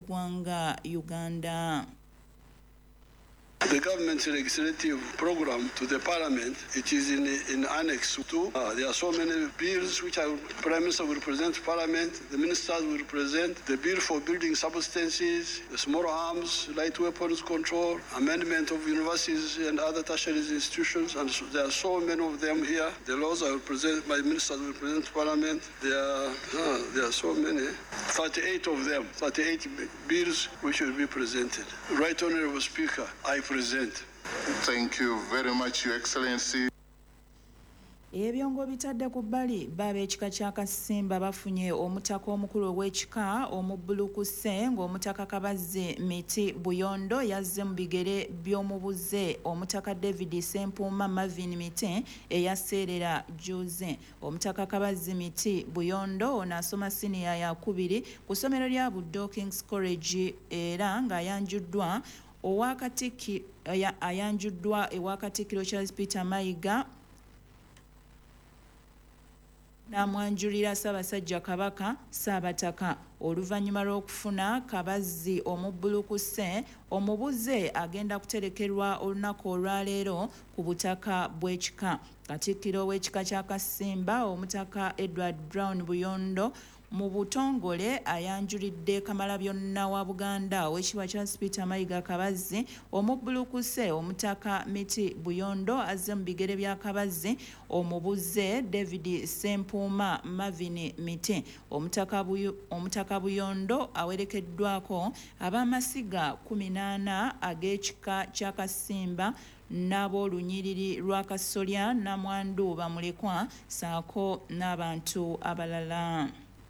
ly'eggwanga Uganda. The government's legislative program to the parliament, it is in Annex 2. There are so many bills which Prime Minister will present to parliament, the ministers will present the bill for building substances, the small arms, light weapons control, amendment of universities and other tertiary institutions, and so there are so many of them here. The laws I will present, my ministers will present to parliament. There are so many, 38 of them, 38 bills which will be presented. Right Honourable Speaker, I present. Thank you very much, Your Excellency. Ebyongo bitadde ku bbali b'ab'ekika kya Kasimba bafunye omutaka omukulu ow'ekika omubbulukuse ng'omutaka Kabazzi Miti Buyondo yazze mu bigere by'omubuze omutaka David Ssempuuma Marvin Miti eyaseerera Juze. Omutaka Kabazzi Miti Buyondo ono asoma siniya ya 2 ku ssomero lya Buddo King's College era ng'ayanjuddwa ewa Katikkiro Charles Peter Mayiga n'amwanjulira Ssaabasajja Kabaka Ssaabataka. Oluvannyuma lw'okufuna Kabazzi omubbulukuse, omubuze agenda kuterekerwa olunaku olwaleero ku butaka bw'ekika. Katikkiro w'ekika kya Kasimba omutaka Edward Brown Buyondo mu butongole ayanjulidde Kamalabyonna wa Buganda ow'ekitiibwa Charles Peter Mayiga Kabazzi omubbulukuse omutaka Miti Buyondo azze mu bigere bya Kabazzi omubuze David Ssempuuma Marvin Miti. Omutaka Buyondo awerekeddwako ab'amasiga 18 ag'ekika kya Kasimba n'ab'olunyiriri lwa Kasolya Namwandu bamulekwa saako n'abantu abalala.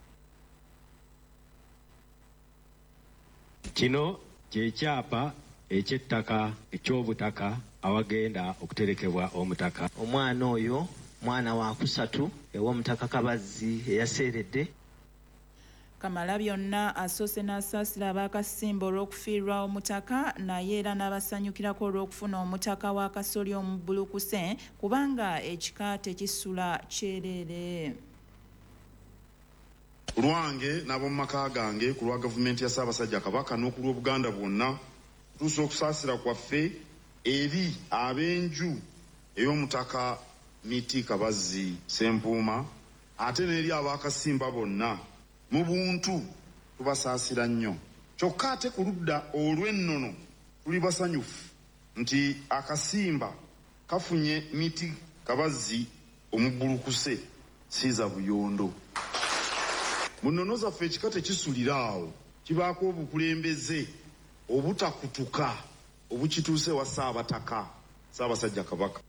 Kino kyekyapa eky'ettaka eky'obutaka awagenda okuterekebwa omutaka. Omwana oyo mwana wa kusatu ew'omutaka Kabazzi eyaseeredde. Kamalabyonna asoose n'asaasira ab'Akasimba olw'okufiirwa omutaka naye era n'abasanyukirako olw'okufuna omutaka wa Kasolya omubbulukuse kubanga ekika tekisula kyereere. Lwange n'ab'omu maka gange ku lwa gavumenti ya Ssaabasajja Kabaka n'oku lw'Obuganda bwonna tuusa okusaasira kwaffe eri ab'enju ey'omutaka Miti Kabazzi Ssempuuma ate n'eri ab'Akasimba bonna mu buntu tubasaasira nnyo. Kyokka ate ku ludda olw'ennono tuli basanyufu nti Akasimba kafunye Miti Kabazzi omubbulukuse Siiza Buyondo. Mu nnono zaffe ekika tekisulira awo, kibaako obukulembeze obutakutuka obukituuse wa Ssaabataka Ssaabasajja Kabaka.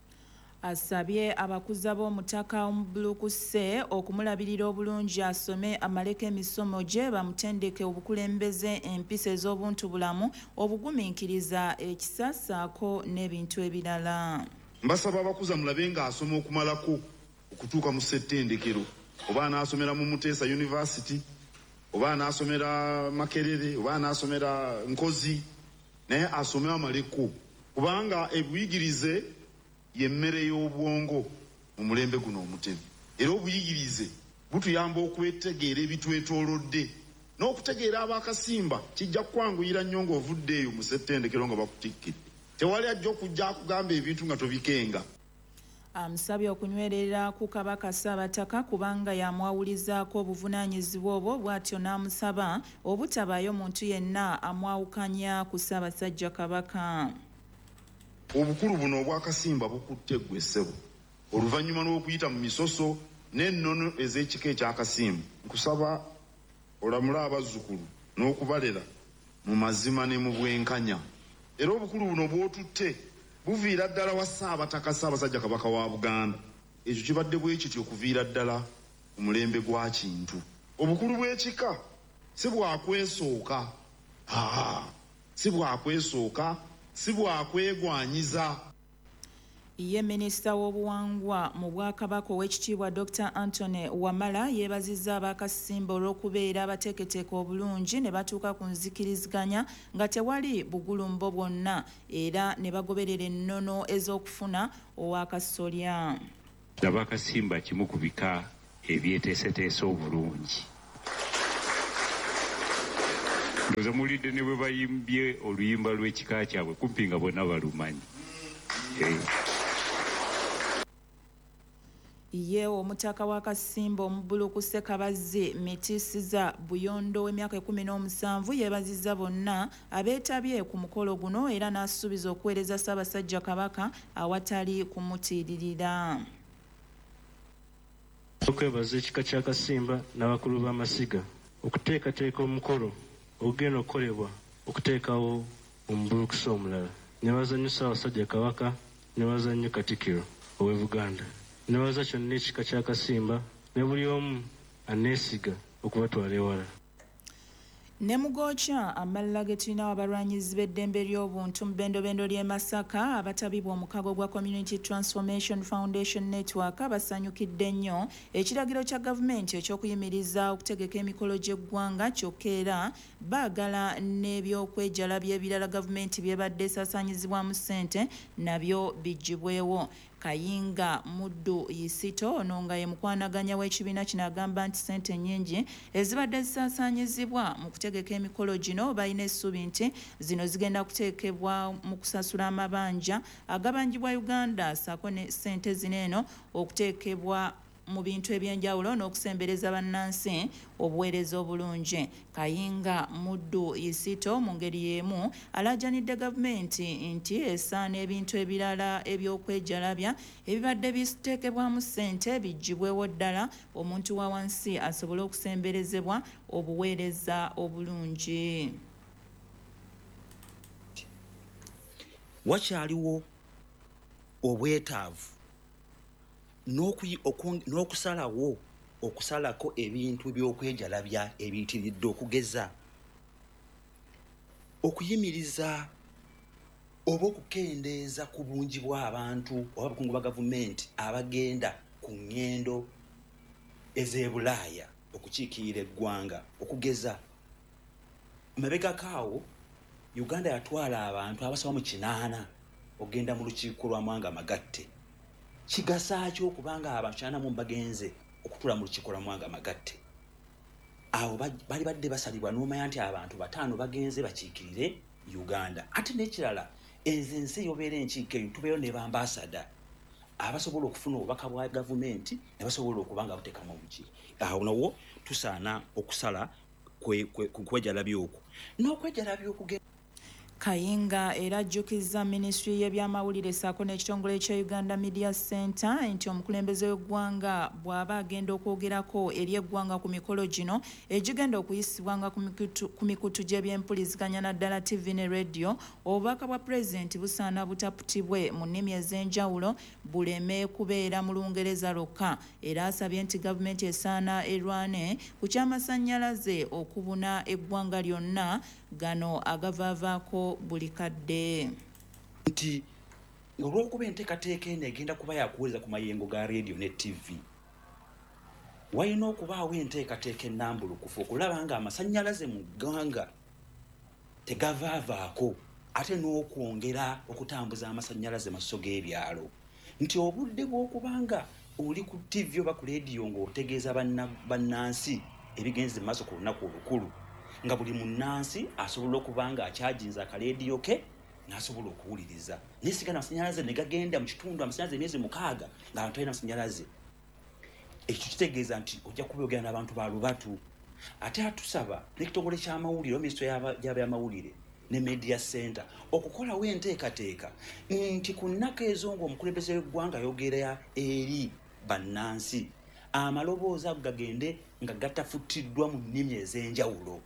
Asabye abakuza b'omutaka omubbulukuse okumulabirira obulungi asome amaleko emisomo gye bamutendeke obukulembeze empisa ez'obuntu bulamu obugumiikiriza ekisa ssaako n'ebintu ebirala. Mbasaba abakuza mulabe ng'asoma okumalako okutuuka mu ssettendekero, oba anaasomera mu Muteesa University, oba anaasomera Makerere, oba anaasomera Nkozi, naye asome amaleko kubanga ebuyigirize yemmere y'obwongo mu mulembe guno omutemi. Era obuyigirize butuyamba okwetegeera ebitwetoolodde n'okutegeera ab'Akasimba kijja kwanguyira nnyo ng'ovuddeeyo mu ssettendekero nga bakutikkidde. Tewali ajja okujja akugamba ebintu nga tobikenga. Amusabye okunywerera ku Kabaka Ssaabataka kubanga yamwawulizaako obuvunaanyizibwa obwo, bw'atyo n'amusaba obutabaayo muntu yenna amwawukanya ku Ssaabasajja Kabaka. Obukulu buno obw'Akasimba bukutte ggwe ssebo oluvannyuma lw'okuyita mu misoso n'ennono ez'ekika eky'Akasimba. Nkusaba olamule abazzukulu n'okubalera mu mazima ne mu bwenkanya. Era obukulu buno bw'otutte buviira ddala wa Ssaabataka Ssaabasajja Kabaka wa Buganda. Ekyo kibadde bwe kityo okuviira ddala ku mulembe gwa Kintu. Obukulu bw'ekika si bwakwesooka, si bwakwesooka, si bwakwegwanyiza. Ye minisita w'obuwangwa mu Bwakabaka ow'ekitiibwa Dr. Anthony Wamala yeebazizza ab'Akasimba olw'okubeera abateeketeeke obulungi ne batuuka ku nzikiriziganya nga tewali bugulumbo bwonna era ne bagoberera ennono ez'okufuna owa Kasolya. Ab'Akasimba kimu ku bika ebyeteeseteese obulungi. ndoza mulidde ne bwe bayimbye oluyimba lw'ekika kyabwe kumpi nga bonna balumanyi. Ye omutaka wa Kasimba omubulukuse Kabazzi Mitisiza Buyondo w'emyaka 17 yeebazizza bonna abeetabye ku mukolo guno era n'asuubiza okuweereza Ssaabasajja Kabaka awatali kumutiiririra. Okwebaza ekika kya Kasimba n'abakulu b'amasiga okuteekateeka omukolo ogenda okukolebwa okuteekawo omubulukuse omulala. Ne bazannyo Ssaabasajja Kabaka ne bazannyo Katikkiro ow'e Buganda. Nebaza kyonna ekika kya Kasimba ne buli omu aneesiga okubatwala ewala. Ne mugoocha amalala ge tulina abalwanyizi b'eddembe ly'obuntu mu bendobendo ly'e Masaka abatabibwa omukago gwa Community Transformation Foundation Network basanyukidde nnyo ekiragiro kya gavumenti eky'okuyimiriza okutegeka emikolo gy'eggwanga kyokka era baagala n'ebyokwejalabya ebirala gavumenti byebadde esaasaanyizibwamu ssente nabyo biggibwewo. Kayinga Muddu Yisito ono nga ye mukwanaganya w'ekibiina kino agamba nti ssente nnyingi ezibadde zisaasaanyizibwa mu kutegeka emikolo gino balina essuubi nti zino zigenda kuteekebwa mu kusasula amabanja agabangibwa Uganda ssaako ne ssente zino eno okuteekebwa mu bintu ebyenjawulo n'okusembereza bannansi obuweereza obulungi. Kayinga Muddu Yisito mu ngeri y'emu alaajanidde gavumenti nti esaana ebintu ebirala eby'okwejalabya ebibadde biteekebwamu ssente biggibwewo ddala omuntu wa wansi asobole okusemberezebwa obuweereza obulungi. Wakyaliwo obwetaavu n'okusalako ebintu by'okwejalabya ebiyitiridde okugeza okuyimiriza oba okukendeeza ku bungi bw'abantu oba abakungu ba gavumenti abagenda ku ngendo ez'e Bulaaya okukiikirira eggwanga okugeza mabegakaawo Uganda yatwala abantu abasoba mu 8 okugenda mu lukiiko lwa Mwanga Magatte. Kigasa kyo kubanga abantu 90 bagenze okutula mu lukiiko lwa Mwanga Magatte. Awo bali badde basalibwa n'omanya nti abantu 5 bagenze bakiikirire Uganda. Ate n'ekirala ensi yobeera enkiiko eyo tubeeyo ne bambasada abasobola okufuna obubaka bwa gavumenti ne basobola okuba nga buteekamu obukiiko. Awo nawo tusaana okusala kwejalabya okwo n'okwejalabya okugenda. Kayinga era ajjukizza Ministry y'ebyamawulire ssaako n'ekitongole kya Uganda Media Center nti omukulembeze w'eggwanga bw'aba agenda okwogerako eri eggwanga ku mikolo gino egigenda okuyisibwanga ku mikutu gy'ebyempuliziganya naddala TV ne radio, obubaka bwa pulezidenti busaana butaputibwe mu nnimi ez'enjawulo buleme kubeera mu Lungereza lwokka. Era asabye nti gavumenti esaana erwane ku ky'amasannyalaze okubuna eggwanga lyonna gano agavaavaako buli kadde. Nti olw'okuba enteekateeka eno egenda kuba yakuweereza ku mayengo ga radio ne TV, walina okubaawo enteekateeka ennambulukufu okulaba nga amasannyalaze mu ggwanga tegavaavaako ate n'okwongera okutambuza amasannyalaze maso g'ebyalo. Nti obudde bw'okubanga oli ku TV oba ku radio ng'otegeeza bannansi ebigenze mu maaso ku lunaku olukulu nga buli munnansi asobola okuba nga akyajinza akaleediyo ke n'asobola okuwuliriza. Nesigana amasannyalaze ne gagenda mu kitundu amasannyalaze emyezi 6 ng'abantu balina amasannyalaze. Ekyo kitegeeza nti ojja kubeera n'abantu ba lubatu. Ate atusaba n'ekitongole ky'amawulire oba minisitule y'abyamawulire ne Media Center okukolawo enteekateeka nti ku nnaku ezo ng'omukulembeze w'eggwanga ayogera eri bannansi amaloboozi ago gagende nga gatafuttiddwa mu nnimi ez'enjawulo.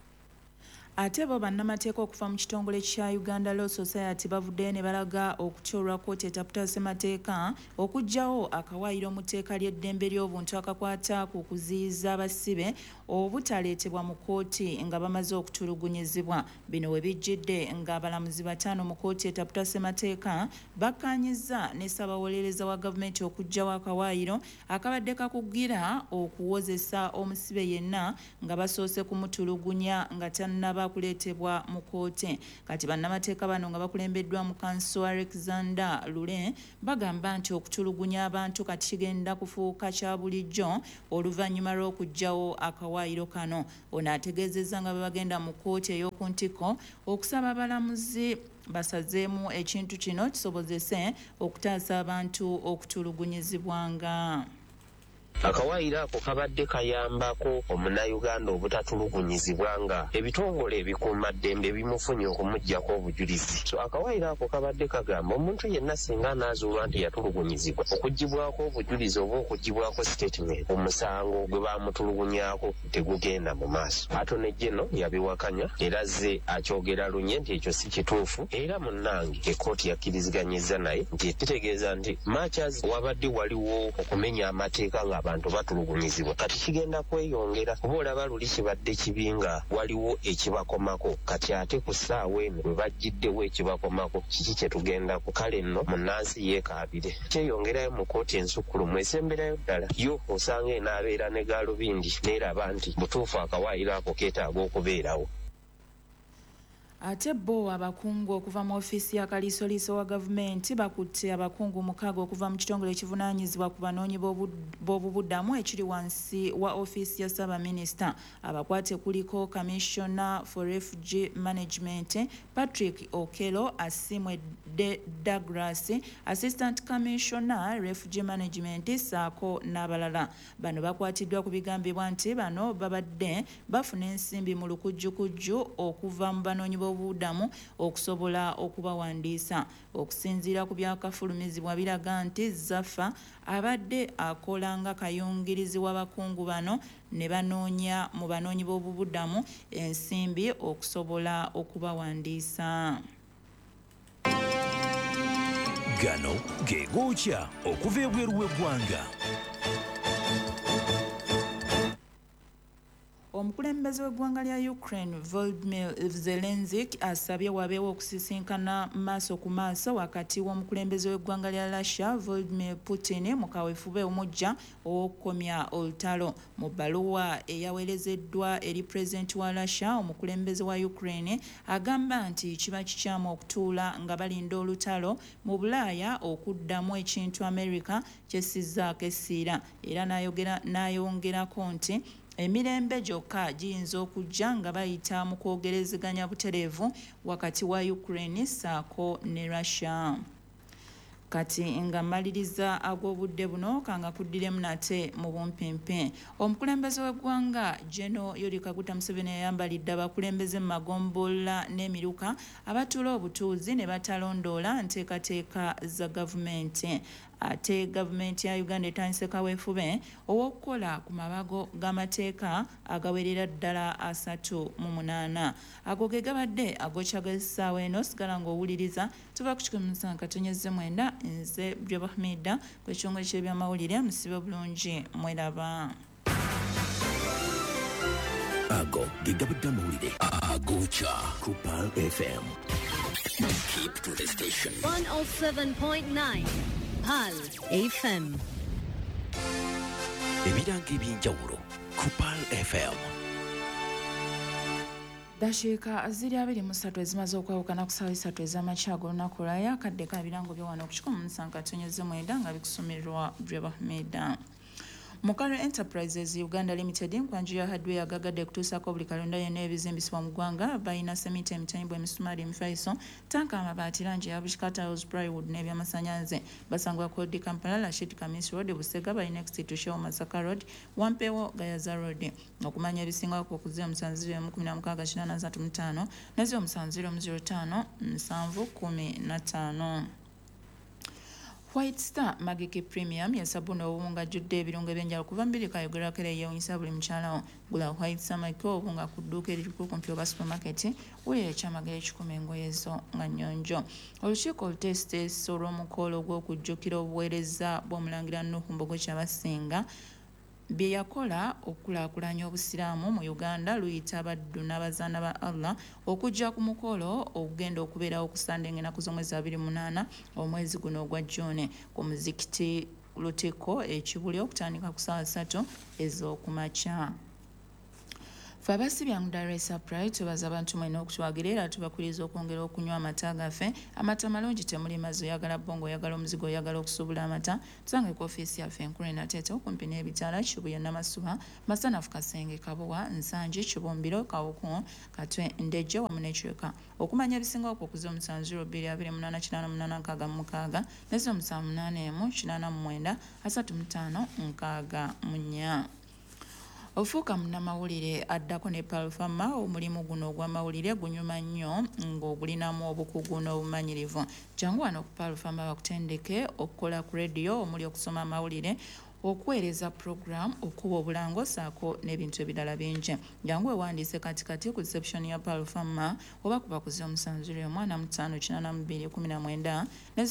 Ate bo bannamateeka okuva mu kitongole kya Uganda Law Society bavuddeyo ne balaga okukyolwa kkooti etaputa ssemateeka okuggyawo akawaayiro mu tteeka ly'eddembe ly'obuntu akakwata ku kuziyiza abasibe obutaleetebwa mu kkooti nga bamaze okutulugunyizibwa. Bino we bijjidde ng'abalamuzi 5 mu kkooti etaputa ssemateeka bakkaanyizza ne ssaabawolereza wa gavumenti okuggyawo akawaayiro akabadde kakugira okuwozesa omusibe yenna nga basoose kumutulugunya nga tannaba kuleetebwa mu kkooti. Kati bannamateeka bano nga bakulembeddwa mu kanso Alexander Lule bagamba nti okutulugunya abantu kati kigenda kufuuka kya bulijjo oluvannyuma lw'okuggyawo akawaayiro kano. Ono ategeezezza nga bagenda mu kkooti ey'oku ntikko okusaba abalamuzi basazeemu ekintu kino kisobozese okutaasa abantu okutulugunyizibwanga. Akawaayiro ako kabadde kayambako omunnayuganda obutatulugunyizibwanga ebitongole ebikuumaddembe bimufunye okumuggyako obujulizi. Akawaayiro ako kabadde kagamba omuntu yenna singa anaazuulwa nti yatulugunyizibwa okuggibwako obujulizi oba okuggibwako statement omusango gwe baamutulugunyaako tegugenda mu maaso. Attorney General yabiwakanya era azze akyogera lunye nti ekyo si kituufu era munnange ekkooti yakkiriziganyizza naye nti kitegeeza nti Marchers wabadde waliwo okumenya amateeka nga abantu batulugunyizibwa kati kigenda kweyongera kuba olaba luli kibadde kibi nga waliwo ekibakomako kati ate ku ssaawa eno bwe bajjiddewo ekibakomako kiki kye tugenda ku kale nno munnansi yeekaabire kyeyongerayo mu kkooti ensukkulumu esemberayo ddala yo osanga enaabeera ne gaalubindi neeraba nti butuufu akawaayiro ako keetaaga okubeerawo. Ate bo abakungu okuva mu ofiisi ya kaliisoliiso wa gavumenti bakutte abakungu 6 okuva mu kitongole ekivunaanyizibwa ku banoonyi b'obubuddamu ekiri wansi wa ofiisi ya Ssaabaminisita. Abakwate kuliko Commissioner for Refugee Management Patrick Okello Asimwe Douglas, Assistant Commissioner Refugee Management saako n'abalala. Bano bakwatiddwa ku bigambibwa nti bano babadde bafuna ensimbi mu lukujjukujju okuva mu banoonyi b'obubuddamu okusobola okubawandiisa. Okusinziira ku byakafulumizibwa biraga nti Zaffa abadde akola nga kayungirizi w'abakungu bano ne banoonya mu banoonyi b'obubuddamu ensimbi okusobola okubawandiisa. Gano ge gookya okuva ebweru w'eggwanga. Omukulembeze w'eggwanga lya Ukraine Volodymyr Zelensky asabye wabeewo okusisinkana maaso ku maaso wakati w'omukulembeze w'eggwanga lya Russia Vladimir Putin mu kaweefube omujja okukomya olutalo. Mu bbaluwa eyaweerezeddwa eri pulezidenti wa Russia, omukulembeze wa Ukraine agamba nti kiba kikyamu okutuula nga balinda olutalo mu Bulaaya okuddamu ekintu America ky'essizzaako essiira, era n'ayongerako nti emirembe gyokka giyinza okujja nga bayita mu kwogerezeganya butereevu wakati wa Ukraine saako ne Russia. Kati nga maliriza ag'obudde buno kanga kuddiremu nate mu bumpimpi. Omukulembeze w'eggwanga General Yoweri Kaguta Museveni yayambalidde abakulembeze mu magombola n'emiruka abatuula obutuuzi ne batalondoola nteekateeka za gavumenti. Ate gavumenti ya Uganda etandise kaweefube ow'okukola ku mabago g'amateeka agawerera ddala 38. Ago ge gabadde agokya g'essaawa eno, sigala ng'owuliriza tuva ku 1.9 nze Breva Hamida kw'ekitongole ky'ebyamawulire musibe bulungi mweraba. Ago ge gabadde amawulire agokya ku Pearl FM. Keep to the station. 107.9 Pearl FM. Ebiranga eby'enjawulo ku Pearl FM. Dakiika 23 ezimaze okwawukana ku ssaawa 3 ez'amakya ag'olunaku olulala akadde ka birango by'ewano ku 1.9 nga bikusomerwa Breva Hamida. Mukaro Enterprises Uganda Limited nkwanjira hardware yagagadde kutuusako buli kalonda yenna ebizimbisibwa mu ggwanga balina sementi emitayimbo emisumali emifaliso tanka amabaati langi ya bushkataos plywood n'ebyamasanyalaze basangwa kodi Kampala Rashid Kamis Road Busega bali next to Shehu Masaka Road Wampewo Gayaza Road okumanya ebisinga ku kuzira 71685 na 0705 715. White Star Magiki Premium ya sabuni obunga judde ebirungo ebyenjala kuva mbiri kayogera kere yewunyisa buli mukyala gula White Star Magiki obunga ku dduuka eririku kumpi oba supermarket wulira ekyamagero 10 engoyezo nga nnyonjo. Olukiiko olutesiteesi olw'omukolo gw'okujjukira obuweereza bw'omulangira Nuhu Mbogo Kyabasinga bye yakola okukulaakulanya obusiraamu mu Uganda luyita abaddu n'abazaana ba Allah okujja ku mukolo ogugenda okubeerawo ku Sande ng'ennaku z'omwezi 28 omwezi guno ogwa June ku muzikiti Lutiko ekibuli okutandika ku ssaawa 3 ez'okumakya. Fabasi byangudare supply tubaza abantu mwena okutwagerera tubakuriza okwongera okunywa amata gaffe amata malungi temuli mazi oyagala bongo oyagala omuzigo oyagala okusubula amata tusange ku office yaffe enkulu enateeta okumpi n'ebitaala Kibuye Namasuba Masanafu Kasenge Kabowa Nsanje Kibumbiro Kawuku Katwe Ndejje wamu n'Ekiweka okumanya ebisinga okukuza 07288886 ne 07888935 Ofuuka munnamawulire addako ne Palfama omulimu guno ogw'amawulire gunyuma nnyo ng'ogulinamu obukugu n'obumanyirivu. Jangu wano ku Palfama bakutendeke okukola ku radio omuli okusoma amawulire okuweereza program okuba obulango saako n'ebintu ebirala bingi. Jangu ewandiise katikati ku reception ya Palfama oba kubakuza 07588219 ne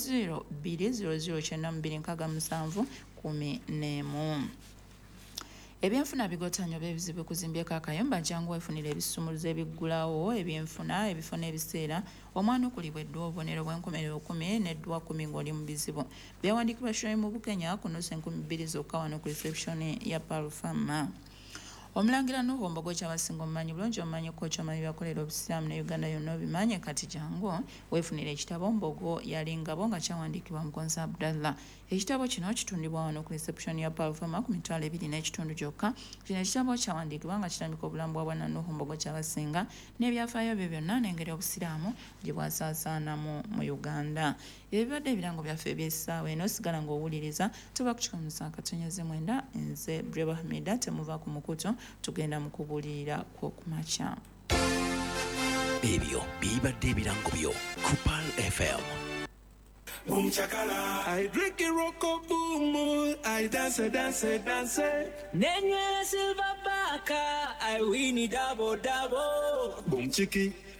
02009267 Ebyenfuna bigotanyo bebizibu kuzimbyeko akayumba jangu wefunira ebisumuluzo ebiggulawo ebyenfuna ebifo n'ebiseera omwana okulibweddwa obubonero bw'enkomerero 10 n'eddwa 10 ng'oli mu bizibu byawandikibwa Shirley mu Bukenya ku nnusu 2,000 zokka wano ku reception ya Palfama. Omulangira n'obwombogo ky'abasinga omumanyi bulungi omumanyi kkocha omanyi byakolera obusiraamu ne Uganda yonna obimanye kati jangu weefunira ekitabo Mbogo yali ngabo nga kyawandiikibwa Mukonzi Abdallah. Ekitabo kino kitundibwa wano ku reception ya Palfama ku mitwalo 2.5 gyokka. Kino ekitabo kyawandiikibwa nga kitandika obulamu bwa bwana Nuhu Mbogo ky'abasinga n'ebyafaayo bye byonna n'engeri obusiraamu gye bwasaasaanamu mu Uganda. Ebibadde ebirango byaffe eby'essaawa eno sigala ng'owuliriza tuba ku 19:9 nze Breva Hamida temuva ku mukutu tugenda mu kubuulirira kw'okumakya. Ebyo bibadde ebirango byo ku Pal FM. I drink a rocko boom, I dance. Nenye silver baka, I win it double. Boom chiki,